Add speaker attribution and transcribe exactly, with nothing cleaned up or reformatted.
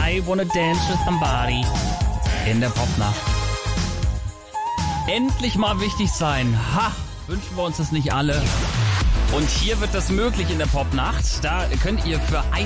Speaker 1: I wanna dance with somebody in der Popnacht. Endlich mal wichtig sein. Ha, wünschen wir uns das nicht alle. Und hier wird das möglich in der Popnacht. Da könnt ihr für